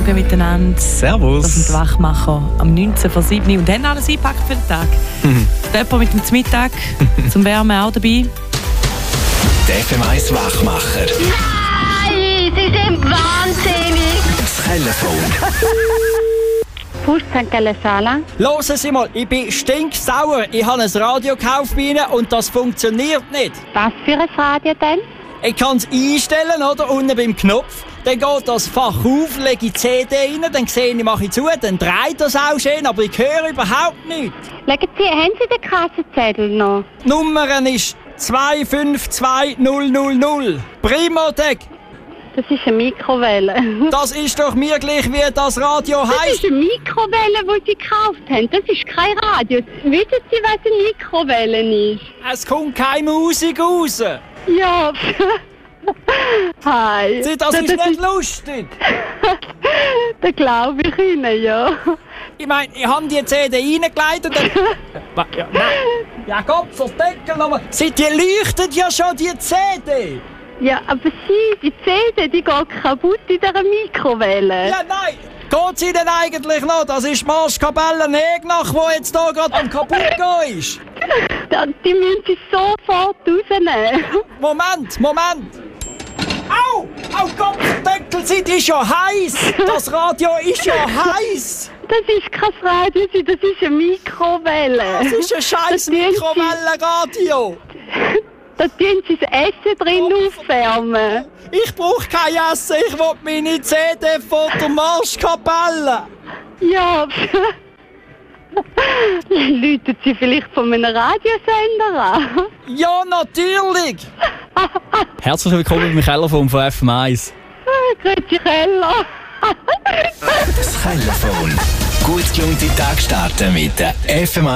Morgen miteinander. Servus. Das sind die Wachmacher am 19.07 Uhr und haben alles eingepackt für den Tag. Jemand mit dem Mittag zum Wärmen auch dabei. Der FM1 Wachmacher. Nein, Sie sind wahnsinnig. Das Telefon. Pust St. Gallen. Hören Sie mal, ich bin stinksauer. Ich habe ein Radio gekauft bei Ihnen und das funktioniert nicht. Was für ein Radio denn? Ich kann es einstellen, oder? Unten beim Knopf. Dann geht das Fach auf, lege die CD rein, dann sehe ich, mache ich zu, dann dreht das auch schön, aber ich höre überhaupt nichts. Haben Sie den Kassenzettel noch? Die Nummer ist 252000. Primotec. Das ist eine Mikrowelle. Das ist doch mir gleich, wie das Radio Das heisst. ist eine Mikrowelle, die Sie gekauft haben. Das ist kein Radio. Wissen Sie, was eine Mikrowelle ist? Es kommt keine Musik raus. Ja. Hi. Das ist nicht lustig. Das glaube ich Ihnen, ja. Ich meine, ich habe die CD reingelegt und dann... Ja, nein. Ja, Gott, verdeckel nochmal. Die leuchtet ja schon, die CD. Ja, aber die CD, die geht kaputt in dieser Mikrowelle. Ja, nein. Geht sie denn eigentlich noch? Das ist die Marschkapelle Negnach, die jetzt hier gerade kaputt gehen ist. Die müssen Sie sofort rausnehmen. Moment. Au! Au Gott, verdeckel sie, die ist ja heiß. Das Radio ist ja heiß. Das ist kein Radio, das ist eine Mikrowelle. Das ist ein scheiß Mikrowellenradio. Da tun Sie das Essen drin aufwärmen. Ich brauche kein Essen, ich will meine CD von der Marschkapelle. Ja, läuten Sie vielleicht von einem Radiosender an? Ja, natürlich. Herzlich willkommen beim Kellerfon von FM1. Grüezi Keller. Das Telefon. Gut gelungene Tag starten mit der FM1.